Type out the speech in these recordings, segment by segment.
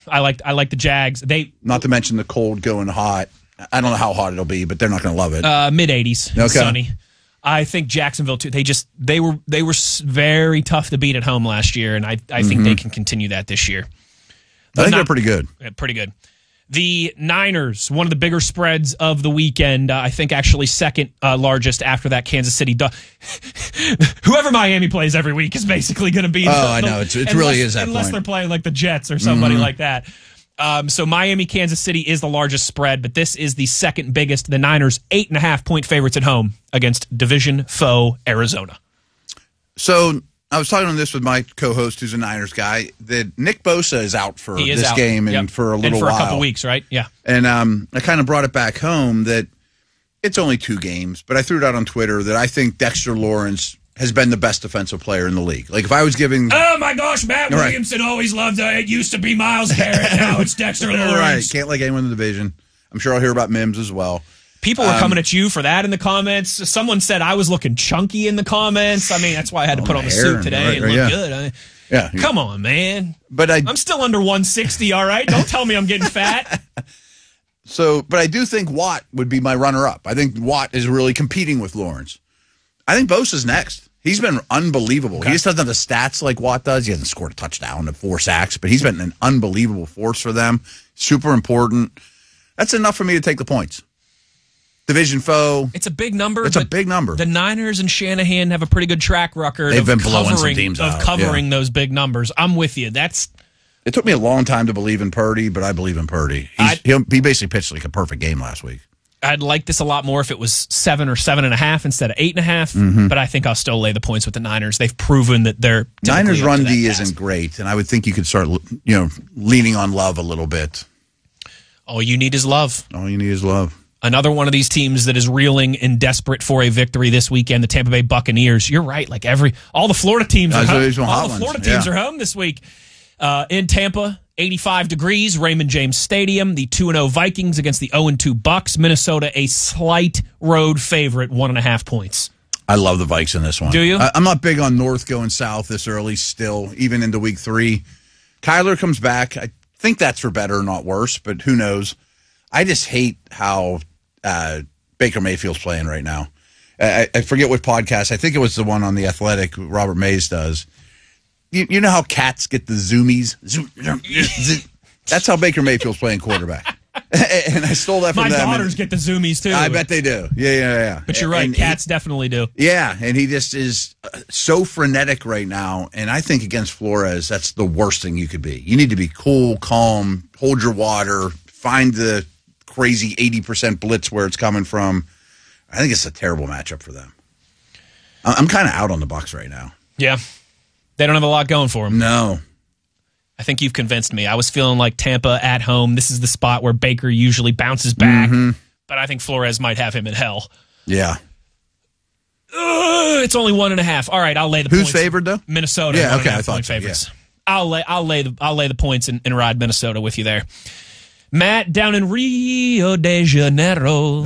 I like the Jags. Not to mention the cold going hot. I don't know how hot it'll be, but they're not going to love it. Mid-80s, okay. Sunny. I think Jacksonville too. They were very tough to beat at home last year, and I think they can continue that this year. I think they're pretty good. Pretty good. The Niners, one of the bigger spreads of the weekend. I think actually second largest after that Kansas City. Whoever Miami plays every week is basically going to be. I know. It really is that unless point. They're playing like the Jets or somebody like that. So Miami, Kansas City is the largest spread, but this is the second biggest. The Niners 8.5-point favorites at home against division foe Arizona. So I was talking on this with my co-host, who's a Niners guy, that Nick Bosa is out for this game and for a little while. And for a couple weeks, right? Yeah. And I kind of brought it back home that it's only 2 games, but I threw it out on Twitter that I think Dexter Lawrence has been the best defensive player in the league. Like, if I was giving... Oh, my gosh, Matt Williamson always loved it. It used to be Myles Garrett. Now it's Dexter Lawrence. Right. Can't like anyone in the division. I'm sure I'll hear about Mims as well. People were coming at you for that in the comments. Someone said I was looking chunky in the comments. I mean, that's why I had to put on the suit today and look good. Come on, man. But I'm still under 160, all right? Don't tell me I'm getting fat. But I do think Watt would be my runner-up. I think Watt is really competing with Lawrence. I think Bosa's next. He's been unbelievable. Okay. He just doesn't have the stats like Watt does. He hasn't scored a touchdown and 4 sacks, but he's been an unbelievable force for them. Super important. That's enough for me to take the points. Division foe. It's a big number. It's a big number. The Niners and Shanahan have a pretty good track record They've been blowing some teams out. Of covering those big numbers. I'm with you. It took me a long time to believe in Purdy, but I believe in Purdy. He basically pitched like a perfect game last week. I'd like this a lot more if it was 7 or 7.5 instead of 8.5. But I think I'll still lay the points with the Niners. They've proven that they're Niners run D isn't great, and I would think you could start leaning on Love a little bit. All you need is Love. All you need is Love. Another one of these teams that is reeling and desperate for a victory this weekend, the Tampa Bay Buccaneers. You're right. Like all the Florida teams are home. All the Florida teams are home this week. In Tampa, 85 degrees, Raymond James Stadium. The 2-0 Vikings against the 0-2 Bucks. Minnesota, a slight road favorite, 1.5 points. I love the Vikes in this one. Do you? I'm not big on North going south this early still, even into week 3. Kyler comes back. I think that's for better, not worse, but who knows? I just hate how Baker Mayfield's playing right now. I forget what podcast. I think it was the one on The Athletic Robert Mays does. You know how cats get the zoomies? That's how Baker Mayfield's playing quarterback. And I stole that from them. My daughters get the zoomies, too. I bet they do. Yeah. But you're right. Cats definitely do. Yeah, and he just is so frenetic right now. And I think against Flores, that's the worst thing you could be. You need to be cool, calm, hold your water, find the crazy 80% blitz where it's coming from. I think it's a terrible matchup for them. I'm kind of out on the Bucs right now. Yeah. They don't have a lot going for them. No. I think you've convinced me. I was feeling like Tampa at home. This is the spot where Baker usually bounces back. But I think Flores might have him in hell. Yeah. It's only 1.5. All right, I'll lay the points. Who's favored, though? Minnesota. Yeah, okay, I thought favorites. Yeah. I'll lay the points and ride Minnesota with you there. Matt, down in Rio de Janeiro.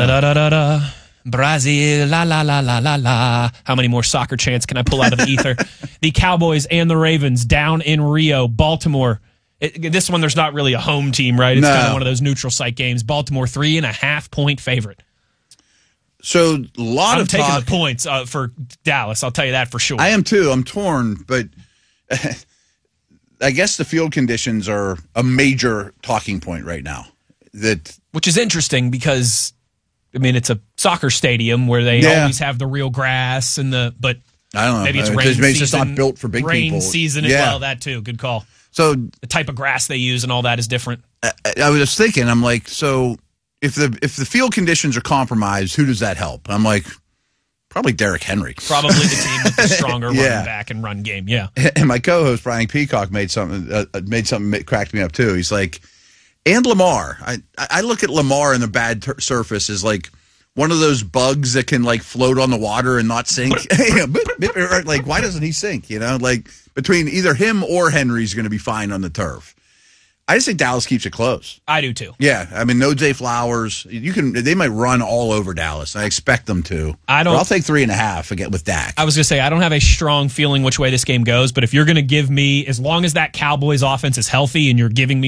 Brazil, la la la la la la. How many more soccer chants can I pull out of the ether? The Cowboys and the Ravens down in Rio. Baltimore. This one, there's not really a home team, right? It's kind of one of those neutral site games. Baltimore, 3.5-point favorite. So I'm taking the points for Dallas. I'll tell you that for sure. I am too. I'm torn, but I guess the field conditions are a major talking point right now. Which is interesting because, I mean, it's a soccer stadium where they always have the real grass but I don't know. Maybe it's rain season. Maybe it's just not built for big people. Rain season as well. That too. Good call. So the type of grass they use and all that is different. I was just thinking. I'm like, so if the field conditions are compromised, who does that help? I'm like, probably Derrick Henry. Probably the team with the stronger running back and run game. Yeah. And my co-host Brian Peacock made something that cracked me up too. He's like, and Lamar. I look at Lamar in the bad surface as like one of those bugs that can like float on the water and not sink. Like, why doesn't he sink? Like between either him or Henry's going to be fine on the turf. I just think Dallas keeps it close. I do too. Yeah, I mean, no Zay Flowers. They might run all over Dallas. I expect them to. I'll take 3.5 again with Dak. I was going to say, I don't have a strong feeling which way this game goes, but if you're going to give me, as long as that Cowboys offense is healthy and you're giving me